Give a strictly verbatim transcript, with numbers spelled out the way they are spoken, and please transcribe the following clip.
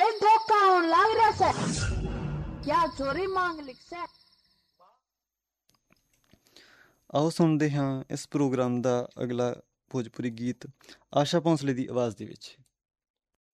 धोखा होने लग रहा से क्या चोरी मांग लिख से। ਆਓ ਸੁਣਦੇ ਹਾਂ ਇਸ ਪ੍ਰੋਗਰਾਮ ਦਾ ਅਗਲਾ ਭੋਜਪੁਰੀ ਗੀਤ ਆਸ਼ਾ ਭੋਂਸਲੇ ਦੀ ਆਵਾਜ਼ ਦੇ ਵਿੱਚ।